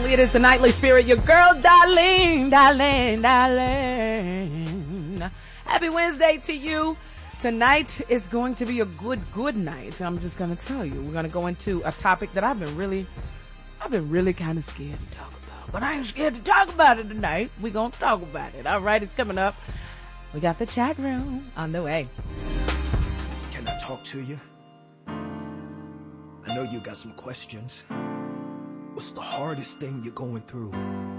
Absolutely. It is the Nightly Spirit, your girl, Darlene. Happy Wednesday to you. Tonight is going to be a good night. I'm just going to tell you. We're going to go into a topic that I've been really kind of scared to talk about. But I ain't scared to talk about it tonight. We're going to talk about it. All right, it's coming up. We got the chat room on the way. Can I talk to you? I know you got some questions. What's the hardest thing you're going through?